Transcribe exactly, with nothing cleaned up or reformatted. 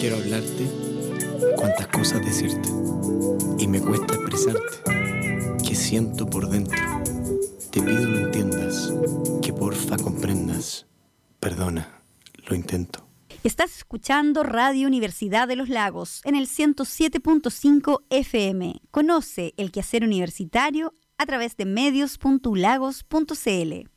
Quiero hablarte, cuántas cosas decirte, y me cuesta expresarte, que siento por dentro. Te pido lo entiendas, que porfa comprendas. Perdona, lo intento. Estás escuchando Radio Universidad de los Lagos en el ciento siete punto cinco F M. Conoce el quehacer universitario a través de medios punto u lagos punto c l.